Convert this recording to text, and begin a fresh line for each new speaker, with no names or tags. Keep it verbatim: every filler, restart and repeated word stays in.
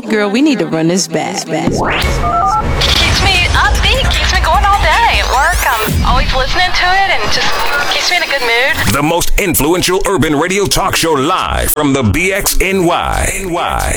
Girl, we need to run this back. back.
Keeps me upbeat, keeps me going all day at work. I'm always listening to it and just keeps me in a good mood.
The most influential urban radio talk show live from the B X N Y.